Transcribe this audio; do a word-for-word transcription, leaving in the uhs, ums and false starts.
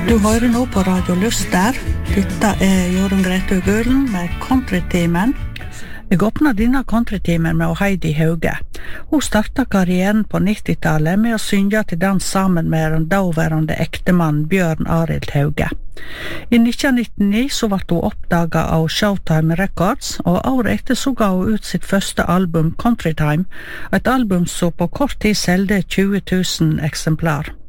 Du hører nå på Radio Luster. Dette er Jorunn Grete Gulen med Countrytimen. Jeg åpner denne countrytimen med Heidi Hauge. Hun startet karrieren på nittitallet med å synge til dans sammen med den daværende ektemann Bjørn Arild Hauge. I nitten nittini så ble hun oppdaget av Showtime Records, og året etter så ga hun ut sitt første album Countrytime, et album som på kort tid selgte tjue tusen eksemplar.